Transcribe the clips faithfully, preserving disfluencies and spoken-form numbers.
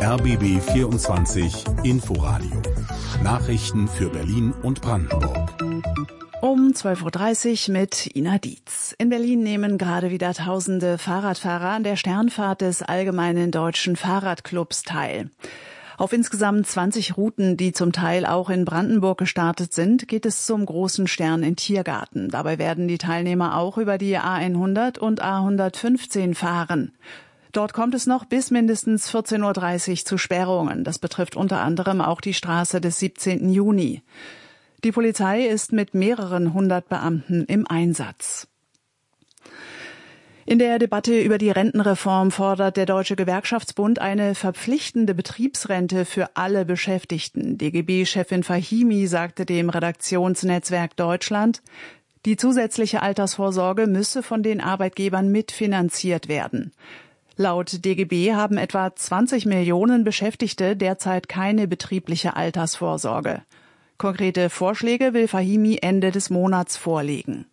R B B vierundzwanzig Inforadio. Nachrichten für Berlin und Brandenburg. Um zwölf Uhr dreißig mit Ina Dietz. In Berlin nehmen gerade wieder tausende Fahrradfahrer an der Sternfahrt des Allgemeinen Deutschen Fahrradclubs teil. Auf insgesamt zwanzig Routen, die zum Teil auch in Brandenburg gestartet sind, geht es zum großen Stern in Tiergarten. Dabei werden die Teilnehmer auch über die A hundert und A hundertfünfzehn fahren. Dort kommt es noch bis mindestens vierzehn Uhr dreißig zu Sperrungen. Das betrifft unter anderem auch die Straße des siebzehnten Juni. Die Polizei ist mit mehreren hundert Beamten im Einsatz. In der Debatte über die Rentenreform fordert der Deutsche Gewerkschaftsbund eine verpflichtende Betriebsrente für alle Beschäftigten. D G B-Chefin Fahimi sagte dem Redaktionsnetzwerk Deutschland, die zusätzliche Altersvorsorge müsse von den Arbeitgebern mitfinanziert werden. Laut D G B haben etwa zwanzig Millionen Beschäftigte derzeit keine betriebliche Altersvorsorge. Konkrete Vorschläge will Fahimi Ende des Monats vorlegen.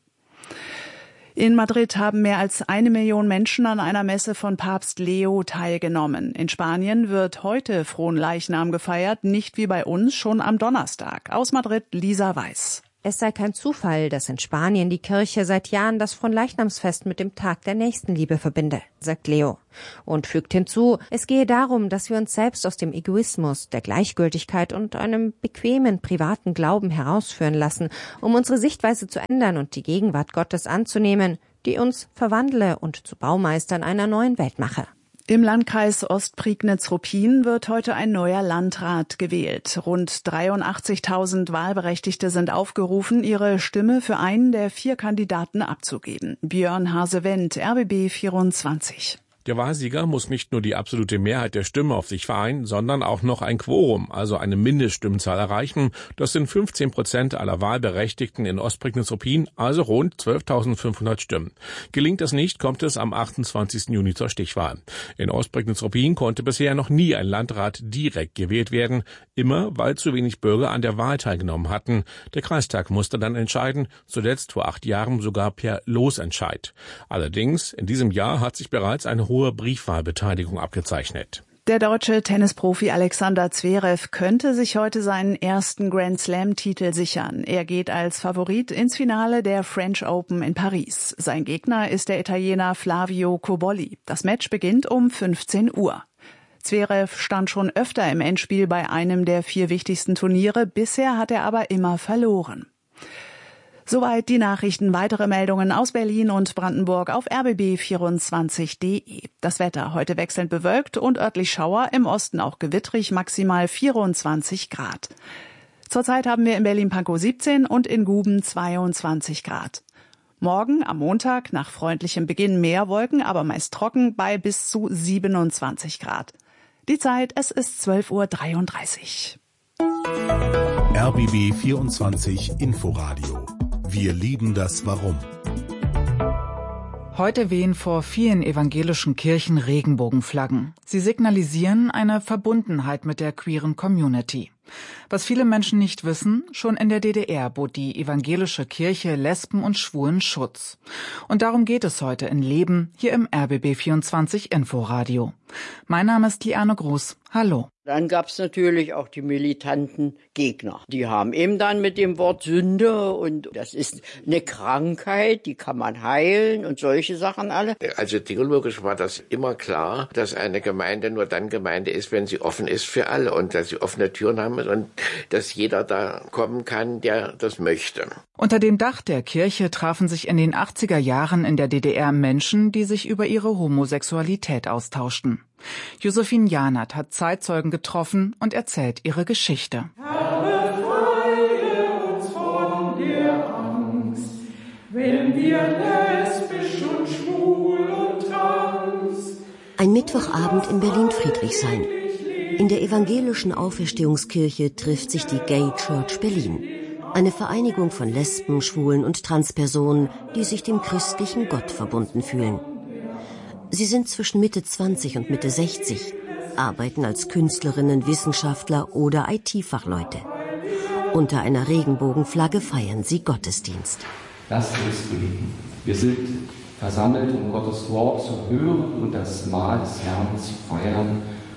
In Madrid haben mehr als eine Million Menschen an einer Messe von Papst Leo teilgenommen. In Spanien wird heute Fronleichnam gefeiert, nicht wie bei uns schon am Donnerstag. Aus Madrid Lisa Weiß. Es sei kein Zufall, dass in Spanien die Kirche seit Jahren das Fronleichnamsfest mit dem Tag der Nächstenliebe verbinde, sagt Leo. Und fügt hinzu, es gehe darum, dass wir uns selbst aus dem Egoismus, der Gleichgültigkeit und einem bequemen, privaten Glauben herausführen lassen, um unsere Sichtweise zu ändern und die Gegenwart Gottes anzunehmen, die uns verwandle und zu Baumeistern einer neuen Welt mache. Im Landkreis Ostprignitz-Ruppin wird heute ein neuer Landrat gewählt. Rund dreiundachtzigtausend Wahlberechtigte sind aufgerufen, ihre Stimme für einen der vier Kandidaten abzugeben. Björn Hase-Wendt, R B B vierundzwanzig. Der Wahlsieger muss nicht nur die absolute Mehrheit der Stimmen auf sich vereinen, sondern auch noch ein Quorum, also eine Mindeststimmenzahl erreichen. Das sind fünfzehn Prozent aller Wahlberechtigten in Ostprignitz-Ruppin, also rund zwölftausendfünfhundert Stimmen. Gelingt das nicht, kommt es am achtundzwanzigsten Juni zur Stichwahl. In Ostprignitz-Ruppin konnte bisher noch nie ein Landrat direkt gewählt werden, immer weil zu wenig Bürger an der Wahl teilgenommen hatten. Der Kreistag musste dann entscheiden, zuletzt vor acht Jahren sogar per Losentscheid. Allerdings, in diesem Jahr hat sich bereits eine hohe Briefwahlbeteiligung abgezeichnet. Der deutsche Tennisprofi Alexander Zverev könnte sich heute seinen ersten Grand-Slam-Titel sichern. Er geht als Favorit ins Finale der French Open in Paris. Sein Gegner ist der Italiener Flavio Cobolli. Das Match beginnt um fünfzehn Uhr. Zverev stand schon öfter im Endspiel bei einem der vier wichtigsten Turniere. Bisher hat er aber immer verloren. Soweit die Nachrichten. Weitere Meldungen aus Berlin und Brandenburg auf R B B vierundzwanzig punkt de. Das Wetter heute wechselnd bewölkt und örtlich Schauer, im Osten auch gewittrig, maximal vierundzwanzig Grad. Zurzeit haben wir in Berlin-Pankow siebzehn und in Guben zweiundzwanzig Grad. Morgen am Montag nach freundlichem Beginn mehr Wolken, aber meist trocken bei bis zu siebenundzwanzig Grad. Die Zeit, es ist zwölf Uhr dreiunddreißig. R B B vierundzwanzig Inforadio. Wir lieben das Warum. Heute wehen vor vielen evangelischen Kirchen Regenbogenflaggen. Sie signalisieren eine Verbundenheit mit der queeren Community. Was viele Menschen nicht wissen, schon in der D D R bot die evangelische Kirche Lesben und Schwulen Schutz. Und darum geht es heute in Leben hier im R B B vierundzwanzig Inforadio. Mein Name ist Liane Groß. Hallo. Dann gab es natürlich auch die militanten Gegner. Die haben eben dann mit dem Wort Sünde und das ist eine Krankheit, die kann man heilen und solche Sachen alle. Also theologisch war das immer klar, dass eine Gemeinde nur dann Gemeinde ist, wenn sie offen ist für alle und dass sie offene Türen haben und dass jeder da kommen kann, der das möchte. Unter dem Dach der Kirche trafen sich in den achtziger Jahren in der D D R Menschen, die sich über ihre Homosexualität austauschten. Josephine Janert hat Zeitzeugen getroffen und erzählt ihre Geschichte. Herr, befreie uns von der Angst, wenn wir lesbisch und schwul und trans. Ein Mittwochabend in Berlin-Friedrichshain. In der evangelischen Auferstehungskirche trifft sich die Gay Church Berlin. Eine Vereinigung von Lesben, Schwulen und Transpersonen, die sich dem christlichen Gott verbunden fühlen. Sie sind zwischen Mitte zwanzig und Mitte sechzig, arbeiten als Künstlerinnen, Wissenschaftler oder I T-Fachleute. Unter einer Regenbogenflagge feiern sie Gottesdienst. Lasst uns beten. Wir sind versammelt, um Gottes Wort zu hören und das Mahl des Herrn zu feiern.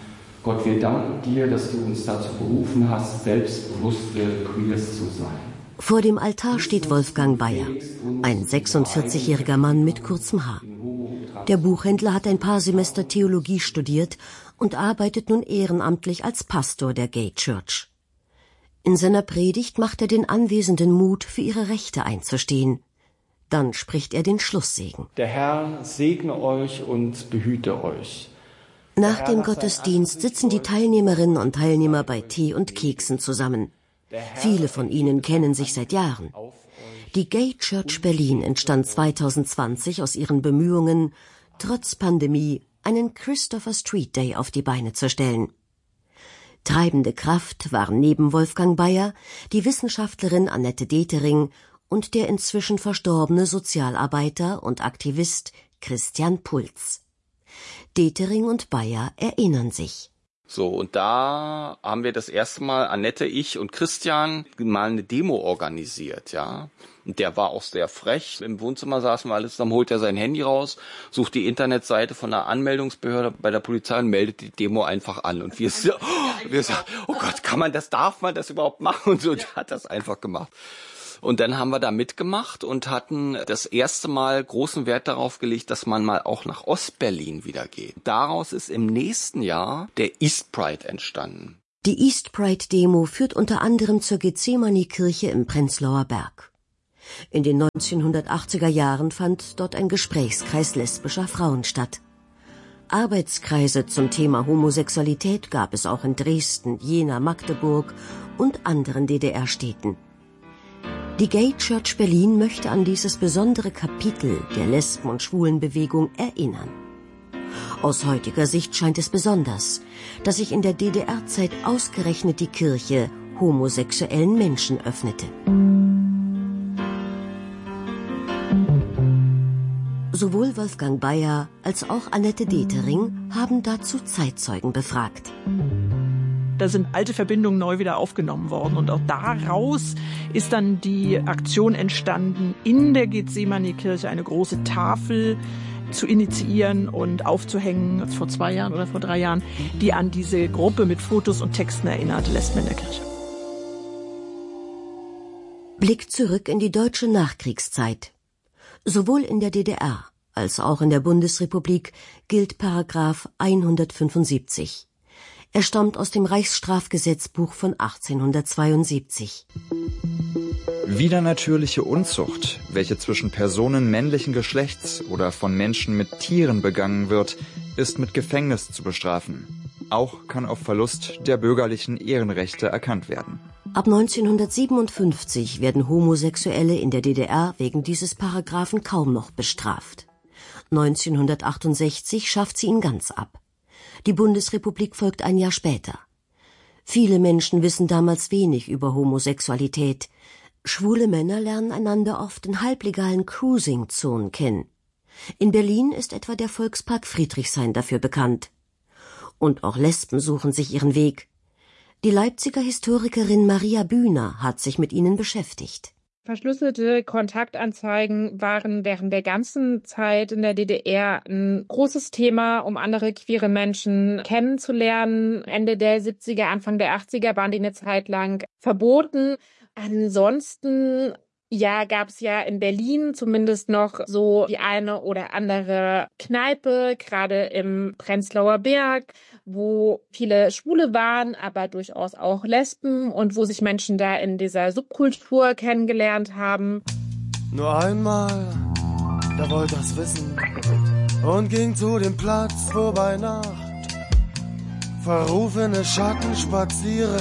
Gott, wir danken dir, dass du uns dazu berufen hast, selbstbewusste Queers zu sein. Vor dem Altar steht Wolfgang Bayer, ein sechsundvierzigjähriger Mann mit kurzem Haar. Der Buchhändler hat ein paar Semester Theologie studiert und arbeitet nun ehrenamtlich als Pastor der Gay Church. In seiner Predigt macht er den Anwesenden Mut, für ihre Rechte einzustehen. Dann spricht er den Schlusssegen. Der Herr segne euch und behüte euch. Nach dem Gottesdienst sitzen die Teilnehmerinnen und Teilnehmer bei Tee und Keksen zusammen. Viele von ihnen kennen sich seit Jahren. Die Gay Church Berlin entstand zweitausendzwanzig aus ihren Bemühungen, trotz Pandemie einen Christopher Street Day auf die Beine zu stellen. Treibende Kraft waren neben Wolfgang Bayer die Wissenschaftlerin Annette Detering und der inzwischen verstorbene Sozialarbeiter und Aktivist Christian Puls. Detering und Bayer erinnern sich. So, und da haben wir das erste Mal, Annette, ich und Christian, mal eine Demo organisiert, ja. Und der war auch sehr frech. Im Wohnzimmer saßen wir alles, dann holt er sein Handy raus, sucht die Internetseite von der Anmeldungsbehörde bei der Polizei und meldet die Demo einfach an. Und wir, so, wir sagen, oh Gott, kann man das, darf man das überhaupt machen? Und so, der hat das einfach gemacht. Und dann haben wir da mitgemacht und hatten das erste Mal großen Wert darauf gelegt, dass man mal auch nach Ostberlin wieder geht. Daraus ist im nächsten Jahr der East Pride entstanden. Die East Pride Demo führt unter anderem zur Gethsemane-Kirche im Prenzlauer Berg. In den neunzehnhundertachtziger Jahren fand dort ein Gesprächskreis lesbischer Frauen statt. Arbeitskreise zum Thema Homosexualität gab es auch in Dresden, Jena, Magdeburg und anderen D D R-Städten. Die Gay Church Berlin möchte an dieses besondere Kapitel der Lesben- und Schwulenbewegung erinnern. Aus heutiger Sicht scheint es besonders, dass sich in der D D R-Zeit ausgerechnet die Kirche homosexuellen Menschen öffnete. Sowohl Wolfgang Bayer als auch Annette Detering haben dazu Zeitzeugen befragt. Da sind alte Verbindungen neu wieder aufgenommen worden. Und auch daraus ist dann die Aktion entstanden, in der Gethsemane-Kirche eine große Tafel zu initiieren und aufzuhängen, vor zwei Jahren oder vor drei Jahren, die an diese Gruppe mit Fotos und Texten erinnert, Lesben in der Kirche. Blick zurück in die deutsche Nachkriegszeit. Sowohl in der D D R als auch in der Bundesrepublik gilt Paragraph hundertfünfundsiebzig. Er stammt aus dem Reichsstrafgesetzbuch von achtzehnhundertzweiundsiebzig. Widernatürliche Unzucht, welche zwischen Personen männlichen Geschlechts oder von Menschen mit Tieren begangen wird, ist mit Gefängnis zu bestrafen. Auch kann auf Verlust der bürgerlichen Ehrenrechte erkannt werden. Ab neunzehnhundertsiebenundfünfzig werden Homosexuelle in der D D R wegen dieses Paragraphen kaum noch bestraft. neunzehnhundertachtundsechzig schafft sie ihn ganz ab. Die Bundesrepublik folgt ein Jahr später. Viele Menschen wissen damals wenig über Homosexualität. Schwule Männer lernen einander oft in halblegalen Cruising-Zonen kennen. In Berlin ist etwa der Volkspark Friedrichshain dafür bekannt. Und auch Lesben suchen sich ihren Weg. Die Leipziger Historikerin Maria Bühner hat sich mit ihnen beschäftigt. Verschlüsselte Kontaktanzeigen waren während der ganzen Zeit in der D D R ein großes Thema, um andere queere Menschen kennenzulernen. Ende der siebziger, Anfang der achtziger waren die eine Zeit lang verboten. Ansonsten ja, gab es ja in Berlin zumindest noch so die eine oder andere Kneipe, gerade im Prenzlauer Berg, wo viele Schwule waren, aber durchaus auch Lesben und wo sich Menschen da in dieser Subkultur kennengelernt haben. Nur einmal, da wollte er's wissen und ging zu dem Platz, wo bei Nacht verrufene Schatten spazieren,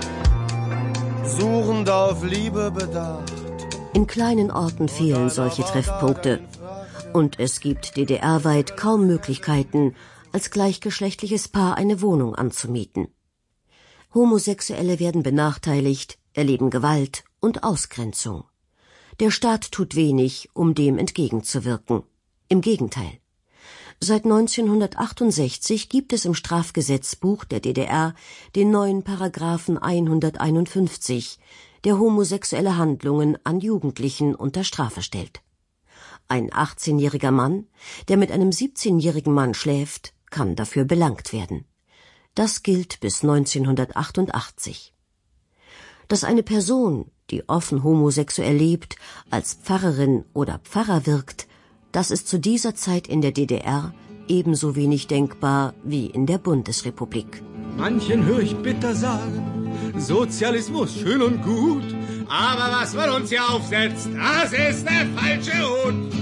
suchend auf Liebe bedacht. In kleinen Orten fehlen solche Treffpunkte. Und es gibt D D R-weit kaum Möglichkeiten, als gleichgeschlechtliches Paar eine Wohnung anzumieten. Homosexuelle werden benachteiligt, erleben Gewalt und Ausgrenzung. Der Staat tut wenig, um dem entgegenzuwirken. Im Gegenteil. Seit neunzehnhundertachtundsechzig gibt es im Strafgesetzbuch der D D R den neuen Paragraphen hunderteinundfünfzig, der homosexuelle Handlungen an Jugendlichen unter Strafe stellt. Ein achtzehnjähriger Mann, der mit einem siebzehnjährigen Mann schläft, kann dafür belangt werden. Das gilt bis neunzehnhundertachtundachtzig. Dass eine Person, die offen homosexuell lebt, als Pfarrerin oder Pfarrer wirkt, das ist zu dieser Zeit in der D D R ebenso wenig denkbar wie in der Bundesrepublik. Manchen höre ich bitter sagen, Sozialismus schön und gut, aber was man uns hier aufsetzt, das ist der falsche Hut.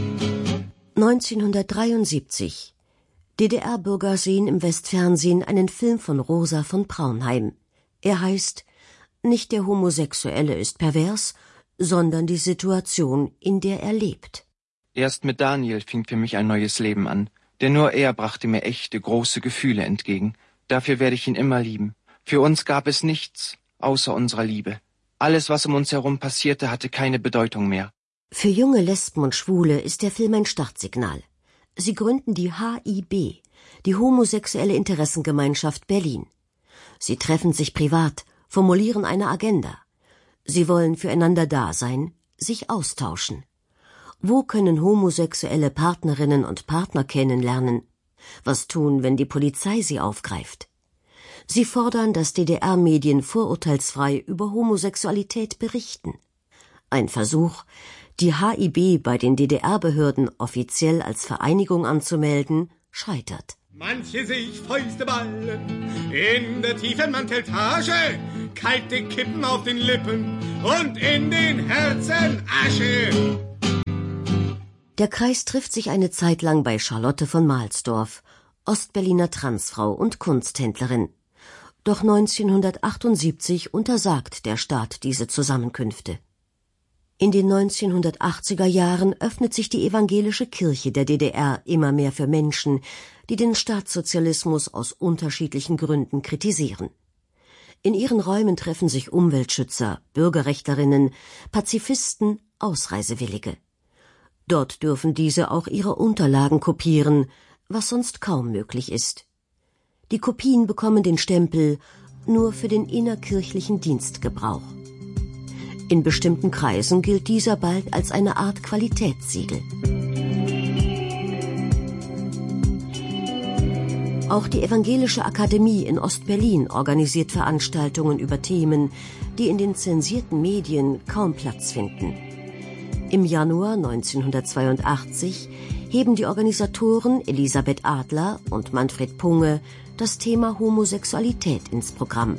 neunzehnhundertdreiundsiebzig. D D R-Bürger sehen im Westfernsehen einen Film von Rosa von Praunheim. Er heißt »Nicht der Homosexuelle ist pervers, sondern die Situation, in der er lebt«. Erst mit Daniel fing für mich ein neues Leben an, denn nur er brachte mir echte, große Gefühle entgegen. Dafür werde ich ihn immer lieben. Für uns gab es nichts außer unserer Liebe. Alles, was um uns herum passierte, hatte keine Bedeutung mehr. Für junge Lesben und Schwule ist der Film ein Startsignal. Sie gründen die H I B, die Homosexuelle Interessengemeinschaft Berlin. Sie treffen sich privat, formulieren eine Agenda. Sie wollen füreinander da sein, sich austauschen. Wo können homosexuelle Partnerinnen und Partner kennenlernen? Was tun, wenn die Polizei sie aufgreift? Sie fordern, dass D D R-Medien vorurteilsfrei über Homosexualität berichten. Ein Versuch, die H I B bei den D D R-Behörden offiziell als Vereinigung anzumelden, scheitert. Manche sich Fäuste ballen in der tiefen Manteltasche, kalte Kippen auf den Lippen und in den Herzen Asche. Der Kreis trifft sich eine Zeit lang bei Charlotte von Mahlsdorf, Ostberliner Transfrau und Kunsthändlerin. Doch neunzehnhundertachtundsiebzig untersagt der Staat diese Zusammenkünfte. In den neunzehnhundertachtziger Jahren öffnet sich die evangelische Kirche der D D R immer mehr für Menschen, die den Staatssozialismus aus unterschiedlichen Gründen kritisieren. In ihren Räumen treffen sich Umweltschützer, Bürgerrechtlerinnen, Pazifisten, Ausreisewillige. Dort dürfen diese auch ihre Unterlagen kopieren, was sonst kaum möglich ist. Die Kopien bekommen den Stempel »Nur für den innerkirchlichen Dienstgebrauch«. In bestimmten Kreisen gilt dieser bald als eine Art Qualitätssiegel. Auch die Evangelische Akademie in Ostberlin organisiert Veranstaltungen über Themen, die in den zensierten Medien kaum Platz finden. Im Januar neunzehnhundertzweiundachtzig heben die Organisatoren Elisabeth Adler und Manfred Punge das Thema Homosexualität ins Programm.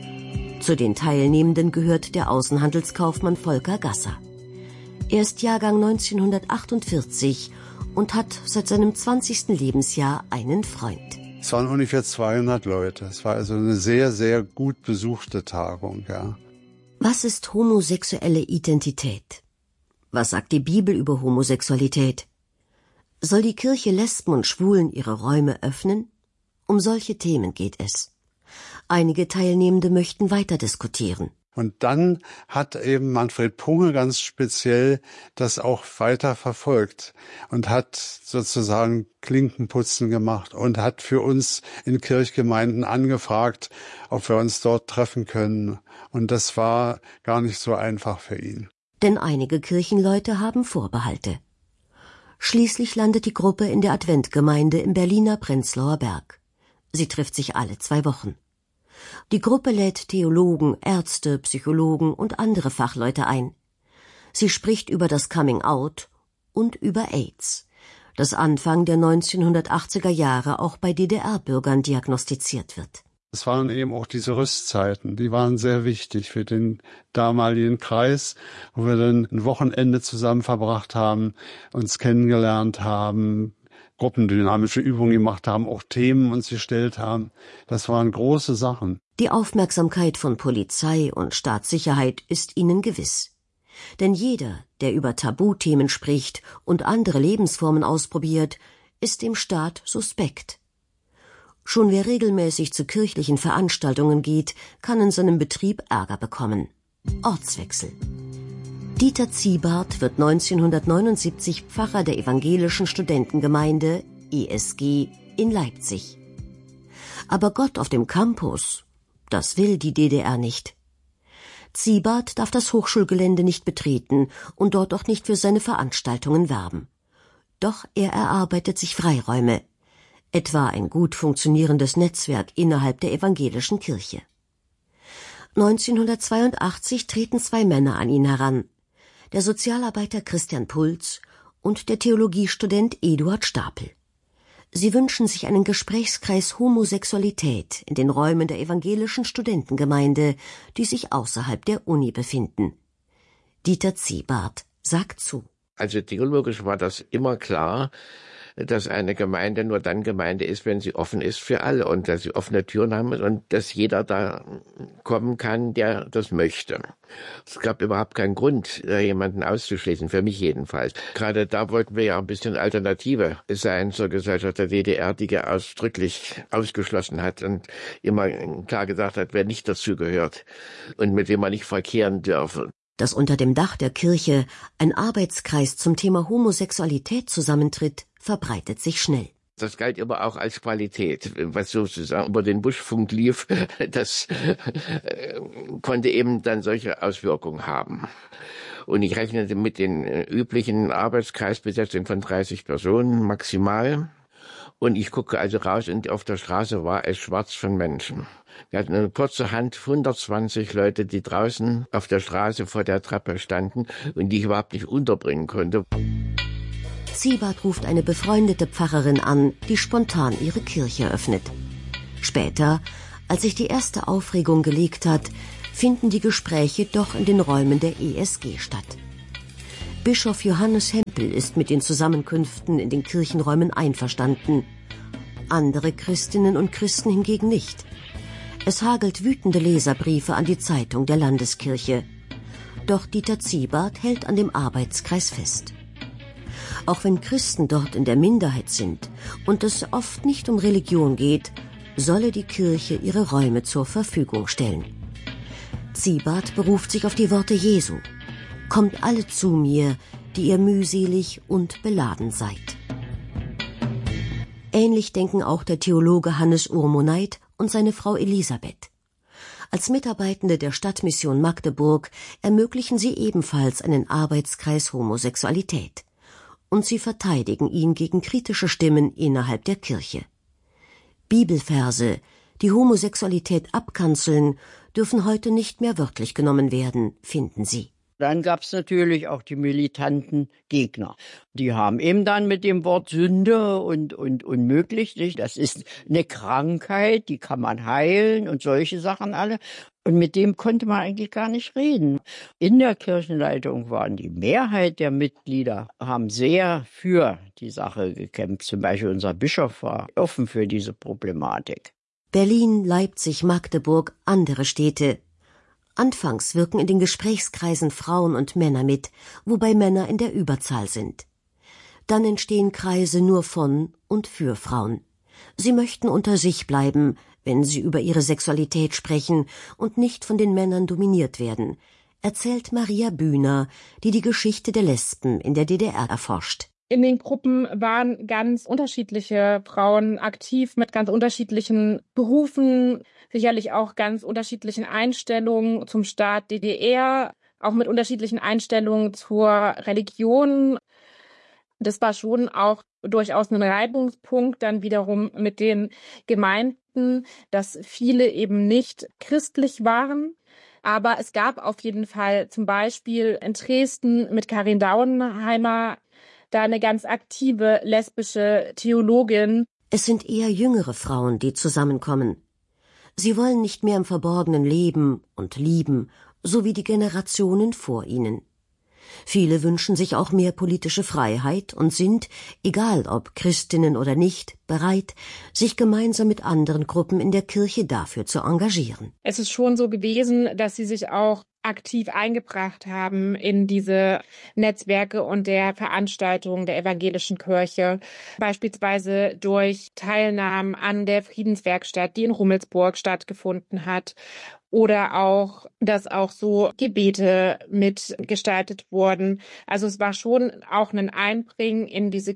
Zu den Teilnehmenden gehört der Außenhandelskaufmann Volker Gasser. Er ist Jahrgang neunzehnhundertachtundvierzig und hat seit seinem zwanzigsten Lebensjahr einen Freund. Es waren ungefähr zweihundert Leute. Es war also eine sehr, sehr gut besuchte Tagung, ja. Was ist homosexuelle Identität? Was sagt die Bibel über Homosexualität? Soll die Kirche Lesben und Schwulen ihre Räume öffnen? Um solche Themen geht es. Einige Teilnehmende möchten weiter diskutieren. Und dann hat eben Manfred Punge ganz speziell das auch weiter verfolgt und hat sozusagen Klinkenputzen gemacht und hat für uns in Kirchgemeinden angefragt, ob wir uns dort treffen können. Und das war gar nicht so einfach für ihn. Denn einige Kirchenleute haben Vorbehalte. Schließlich landet die Gruppe in der Adventgemeinde im Berliner Prenzlauer Berg. Sie trifft sich alle zwei Wochen. Die Gruppe lädt Theologen, Ärzte, Psychologen und andere Fachleute ein. Sie spricht über das Coming Out und über AIDS, das Anfang der neunzehnhundertachtziger Jahre auch bei D D R-Bürgern diagnostiziert wird. Es waren eben auch diese Rüstzeiten, die waren sehr wichtig für den damaligen Kreis, wo wir dann ein Wochenende zusammen verbracht haben, uns kennengelernt haben, gruppendynamische Übungen gemacht haben, auch Themen uns gestellt haben. Das waren große Sachen. Die Aufmerksamkeit von Polizei und Staatssicherheit ist ihnen gewiss. Denn jeder, der über Tabuthemen spricht und andere Lebensformen ausprobiert, ist dem Staat suspekt. Schon wer regelmäßig zu kirchlichen Veranstaltungen geht, kann in seinem Betrieb Ärger bekommen. Ortswechsel. Dieter Ziebart wird neunzehnhundertneunundsiebzig Pfarrer der evangelischen Studentengemeinde E S G in Leipzig. Aber Gott auf dem Campus, das will die D D R nicht. Ziebart darf das Hochschulgelände nicht betreten und dort auch nicht für seine Veranstaltungen werben. Doch er erarbeitet sich Freiräume. etwa ein gut funktionierendes Netzwerk innerhalb der evangelischen Kirche. neunzehnhundertzweiundachtzig treten zwei Männer an ihn heran, der Sozialarbeiter Christian Puls und der Theologiestudent Eduard Stapel. Sie wünschen sich einen Gesprächskreis Homosexualität in den Räumen der evangelischen Studentengemeinde, die sich außerhalb der Uni befinden. Dieter Ziebart sagt zu. Also theologisch war das immer klar, dass eine Gemeinde nur dann Gemeinde ist, wenn sie offen ist für alle und dass sie offene Türen haben und dass jeder da kommen kann, der das möchte. Es gab überhaupt keinen Grund, jemanden auszuschließen, für mich jedenfalls. Gerade da wollten wir ja ein bisschen Alternative sein zur Gesellschaft der D D R, die ja ausdrücklich ausgeschlossen hat und immer klar gesagt hat, wer nicht dazugehört und mit wem man nicht verkehren dürfe. Dass unter dem Dach der Kirche ein Arbeitskreis zum Thema Homosexualität zusammentritt, verbreitet sich schnell. Das galt aber auch als Qualität, was sozusagen über den Buschfunk lief, das äh, konnte eben dann solche Auswirkungen haben. Und ich rechnete mit den üblichen Arbeitskreisbesetzungen von dreißig Personen maximal. Und ich gucke also raus und auf der Straße war es schwarz von Menschen. Wir hatten eine kurze Hand, hundertzwanzig Leute, die draußen auf der Straße vor der Treppe standen und die ich überhaupt nicht unterbringen konnte. Ziebart ruft eine befreundete Pfarrerin an, die spontan ihre Kirche öffnet. Später, als sich die erste Aufregung gelegt hat, finden die Gespräche doch in den Räumen der E S G statt. Bischof Johannes Hempel ist mit den Zusammenkünften in den Kirchenräumen einverstanden. Andere Christinnen und Christen hingegen nicht. Es hagelt wütende Leserbriefe an die Zeitung der Landeskirche. Doch Dieter Ziebart hält an dem Arbeitskreis fest. Auch wenn Christen dort in der Minderheit sind und es oft nicht um Religion geht, solle die Kirche ihre Räume zur Verfügung stellen. Ziebart beruft sich auf die Worte Jesu: Kommt alle zu mir, die ihr mühselig und beladen seid. Ähnlich denken auch der Theologe Hannes Urmoneit und seine Frau Elisabeth. Als Mitarbeitende der Stadtmission Magdeburg ermöglichen sie ebenfalls einen Arbeitskreis Homosexualität. Und sie verteidigen ihn gegen kritische Stimmen innerhalb der Kirche. Bibelverse, die Homosexualität abkanzeln, dürfen heute nicht mehr wörtlich genommen werden, finden sie. Dann gab es natürlich auch die militanten Gegner. Die haben eben dann mit dem Wort Sünde und, und unmöglich, nicht? Das ist eine Krankheit, die kann man heilen und solche Sachen alle. Und mit dem konnte man eigentlich gar nicht reden. In der Kirchenleitung waren die Mehrheit der Mitglieder, haben sehr für die Sache gekämpft. Zum Beispiel unser Bischof war offen für diese Problematik. Berlin, Leipzig, Magdeburg, andere Städte. Anfangs wirken in den Gesprächskreisen Frauen und Männer mit, wobei Männer in der Überzahl sind. Dann entstehen Kreise nur von und für Frauen. Sie möchten unter sich bleiben, wenn sie über ihre Sexualität sprechen und nicht von den Männern dominiert werden, erzählt Maria Bühner, die die Geschichte der Lesben in der D D R erforscht. In den Gruppen waren ganz unterschiedliche Frauen aktiv mit ganz unterschiedlichen Berufen, sicherlich auch ganz unterschiedlichen Einstellungen zum Staat D D R, auch mit unterschiedlichen Einstellungen zur Religion. Das war schon auch durchaus ein Reibungspunkt dann wiederum mit den Gemeinden, dass viele eben nicht christlich waren. Aber es gab auf jeden Fall zum Beispiel in Dresden mit Karin Dauenheimer da eine ganz aktive lesbische Theologin. Es sind eher jüngere Frauen, die zusammenkommen. Sie wollen nicht mehr im Verborgenen leben und lieben, so wie die Generationen vor ihnen. Viele wünschen sich auch mehr politische Freiheit und sind, egal ob Christinnen oder nicht, bereit, sich gemeinsam mit anderen Gruppen in der Kirche dafür zu engagieren. Es ist schon so gewesen, dass sie sich auch aktiv eingebracht haben in diese Netzwerke und der Veranstaltungen der evangelischen Kirche, beispielsweise durch Teilnahmen an der Friedenswerkstatt, die in Rummelsburg stattgefunden hat, oder auch, dass auch so Gebete mitgestaltet wurden. Also es war schon auch ein Einbringen in diese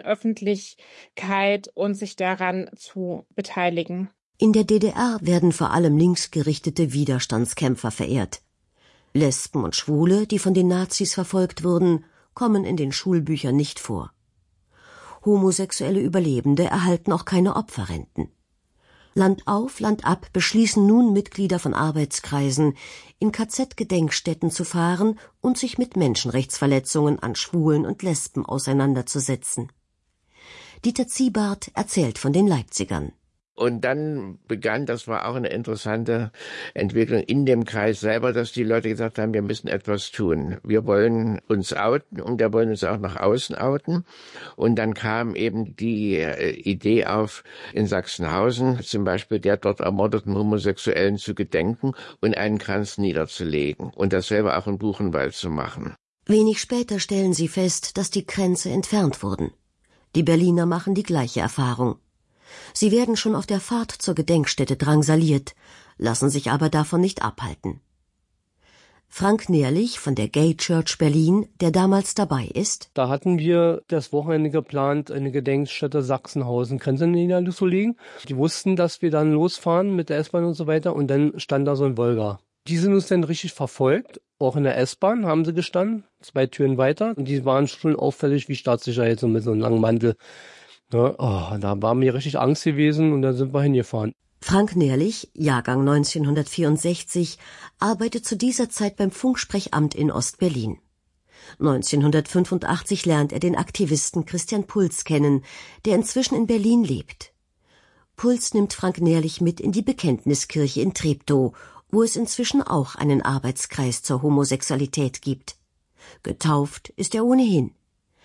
Kirchenöffentlichkeit und sich daran zu beteiligen. In der D D R werden vor allem linksgerichtete Widerstandskämpfer verehrt. Lesben und Schwule, die von den Nazis verfolgt wurden, kommen in den Schulbüchern nicht vor. Homosexuelle Überlebende erhalten auch keine Opferrenten. Land auf, Land ab beschließen nun Mitglieder von Arbeitskreisen, in K Z-Gedenkstätten zu fahren und sich mit Menschenrechtsverletzungen an Schwulen und Lesben auseinanderzusetzen. Dieter Ziebart erzählt von den Leipzigern. Und dann begann, das war auch eine interessante Entwicklung in dem Kreis selber, dass die Leute gesagt haben, wir müssen etwas tun. Wir wollen uns outen und wir wollen uns auch nach außen outen. Und dann kam eben die Idee auf, in Sachsenhausen zum Beispiel der dort ermordeten Homosexuellen zu gedenken und einen Kranz niederzulegen und dasselbe auch in Buchenwald zu machen. Wenig später stellen sie fest, dass die Kränze entfernt wurden. Die Berliner machen die gleiche Erfahrung. Sie werden schon auf der Fahrt zur Gedenkstätte drangsaliert, lassen sich aber davon nicht abhalten. Frank Nährlich von der Gay Church Berlin, der damals dabei ist. Da hatten wir das Wochenende geplant, eine Gedenkstätte Sachsenhausen Grenze niederzulegen. Die wussten, dass wir dann losfahren mit der S-Bahn und so weiter und dann stand da so ein Volga. Die sind uns dann richtig verfolgt, auch in der S-Bahn haben sie gestanden, zwei Türen weiter und die waren schon auffällig wie Staatssicherheit, so mit so einem langen Mantel. Ja, oh, da war mir richtig Angst gewesen und dann sind wir hingefahren. Frank Nährlich, Jahrgang neunzehnhundertvierundsechzig, arbeitet zu dieser Zeit beim Funksprechamt in Ostberlin. neunzehnhundertfünfundachtzig lernt er den Aktivisten Christian Puls kennen, der inzwischen in Berlin lebt. Puls nimmt Frank Nährlich mit in die Bekenntniskirche in Treptow, wo es inzwischen auch einen Arbeitskreis zur Homosexualität gibt. Getauft ist er ohnehin.